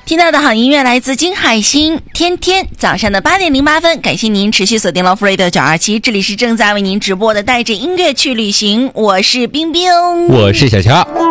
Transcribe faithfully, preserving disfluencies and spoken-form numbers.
听到的好音乐来自金海心，天天早上的八点零八分，感谢您持续锁定了 Love Radio 九二七，这里是正在为您直播的带着音乐去旅行，我是冰冰， 我是小乔。